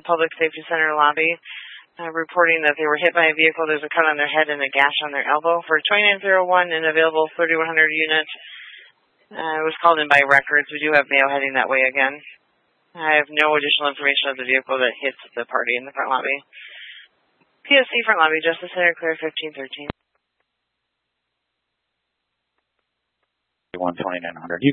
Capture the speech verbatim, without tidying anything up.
Public Safety Center lobby, uh, reporting that they were hit by a vehicle. There's a cut on their head and a gash on their elbow. For twenty-nine oh one, an available thirty-one hundred unit. Uh, it was called in by records. We do have mail heading that way again. I have no additional information of the vehicle that hits the party in the front lobby. P S C front lobby, Justice Center, clear fifteen thirteen. one twenty-nine hundred.